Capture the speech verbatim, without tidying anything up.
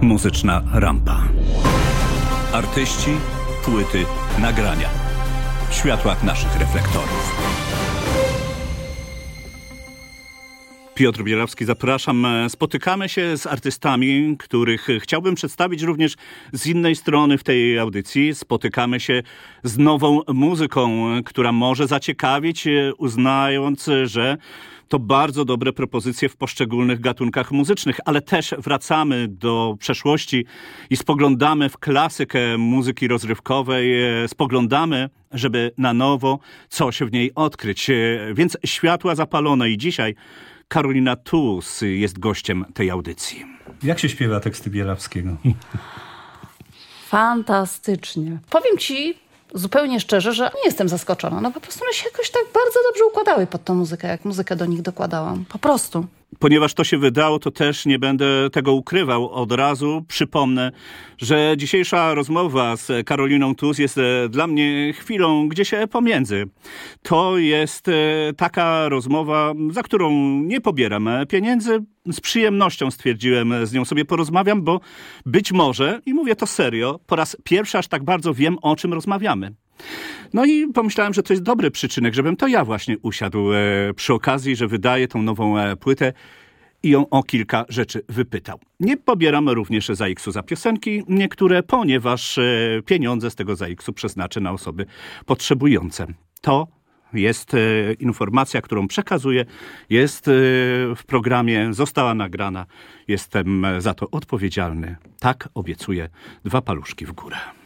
Muzyczna rampa. Artyści, płyty, nagrania. W światłach naszych reflektorów. Piotr Bielawski, zapraszam. Spotykamy się z artystami, których chciałbym przedstawić również z innej strony w tej audycji. Spotykamy się z nową muzyką, która może zaciekawić, uznając, że to bardzo dobre propozycje w poszczególnych gatunkach muzycznych, ale też wracamy do przeszłości i spoglądamy w klasykę muzyki rozrywkowej, spoglądamy, żeby na nowo coś w niej odkryć. Więc światła zapalone i dzisiaj Karolina Tools jest gościem tej audycji. Jak się śpiewa teksty Bielawskiego? Fantastycznie. Powiem ci zupełnie szczerze, że nie jestem zaskoczona. No po prostu one się jakoś tak bardzo dobrze układały pod tą muzykę, jak muzykę do nich dokładałam. Po prostu. Ponieważ to się wydało, to też nie będę tego ukrywał. Od razu przypomnę, że dzisiejsza rozmowa z Karoliną Tools jest dla mnie chwilą gdzieś pomiędzy. To jest taka rozmowa, za którą nie pobieram pieniędzy. Z przyjemnością stwierdziłem, z nią sobie porozmawiam, bo być może, i mówię to serio, po raz pierwszy aż tak bardzo wiem, o czym rozmawiamy. No i pomyślałem, że to jest dobry przyczynek, żebym to ja właśnie usiadł e, przy okazji, że wydaję tą nową e, płytę i ją o kilka rzeczy wypytał. Nie pobieram również za X-u za piosenki niektóre, ponieważ e, pieniądze z tego za X-u przeznaczę na osoby potrzebujące. To jest e, informacja, którą przekazuję, jest e, w programie, została nagrana. Jestem za to odpowiedzialny. Tak obiecuję, dwa paluszki w górę.